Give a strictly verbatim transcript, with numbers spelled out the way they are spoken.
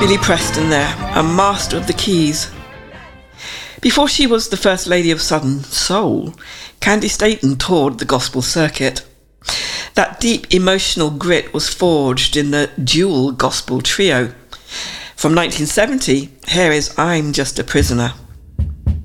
Billy Preston there, a master of the keys. Before she was the First Lady of Southern Soul, Candi Staton toured the gospel circuit. That deep emotional grit was forged in the dual gospel trio. From nineteen seventy, here is I'm Just a Prisoner.